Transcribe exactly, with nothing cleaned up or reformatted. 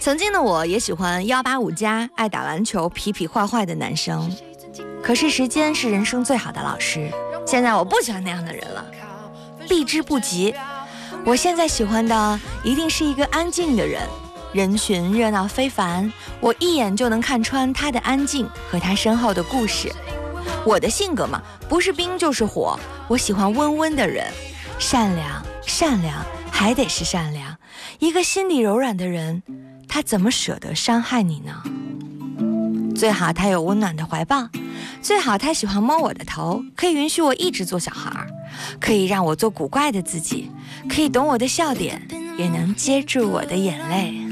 曾经的我也喜欢幺八五加，爱打篮球、痞痞坏坏的男生。可是时间是人生最好的老师，现在我不喜欢那样的人了，避之不及。我现在喜欢的一定是一个安静的人，人群热闹非凡，我一眼就能看穿他的安静和他身后的故事。我的性格嘛，不是冰就是火，我喜欢温温的人，善良，善良，还得是善良。一个心里柔软的人，他怎么舍得伤害你呢？最好他有温暖的怀抱，最好他喜欢摸我的头，可以允许我一直做小孩，可以让我做古怪的自己，可以懂我的笑点，也能接住我的眼泪。